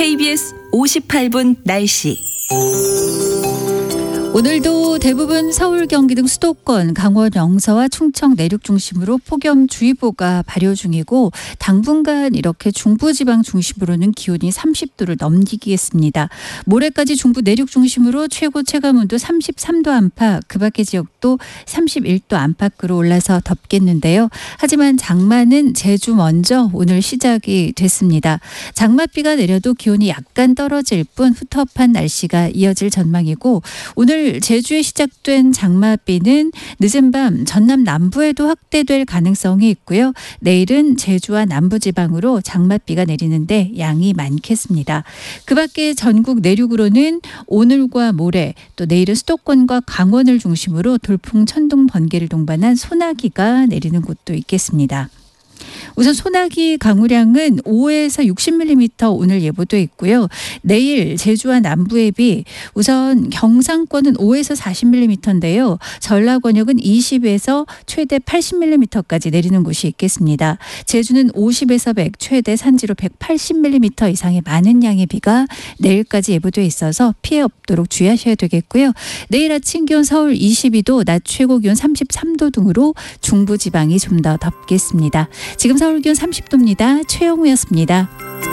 KBS 58분 날씨. 오늘도 대부분 서울, 경기 등 수도권, 강원 영서와 충청 내륙 중심으로 폭염주의보가 발효 중이고 당분간 이렇게 중부지방 중심으로는 기온이 30도를 넘기겠습니다. 모레까지 중부 내륙 중심으로 최고 체감온도 33도 안팎, 그 밖의 지역도 31도 안팎으로 올라서 덥겠는데요. 하지만 장마는 제주 먼저 오늘 시작이 됐습니다. 장맛비가 내려도 기온이 약간 떨어질 뿐 후텁한 날씨가 이어질 전망이고 오늘 제주에 시작된 장맛비는 늦은 밤 전남 남부에도 확대될 가능성이 있고요. 내일은 제주와 남부지방으로 장맛비가 내리는데 양이 많겠습니다. 그 밖에 전국 내륙으로는 오늘과 모레 또 내일은 수도권과 강원을 중심으로 돌풍, 천둥, 번개를 동반한 소나기가 내리는 곳도 있겠습니다. 우선 소나기 강우량은 5에서 60mm 오늘 예보돼 있고요. 내일 제주와 남부앱이 우선 경상권은 5에서 40mm인데요. 전라 권역은 20에서 최대 80mm까지 내리는 곳이 있겠습니다. 제주는 50에서 100, 최대 산지로 180mm 이상의 많은 양의 비가 내일까지 예보돼 있어서 피해 없도록 주의하셔야 되겠고요. 내일 아침 기온 서울 22도, 낮 최고 기온 33도 등으로 중부지방이 좀 더 덥겠습니다. 지금 서울 기온 30도입니다. 최영우였습니다.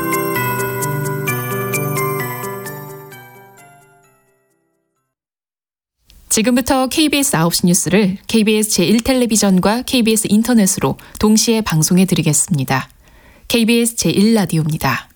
지금부터 KBS 9시 뉴스를 KBS 제1텔레비전과 KBS 인터넷으로 동시에 방송해 드리겠습니다. KBS 제1라디오입니다.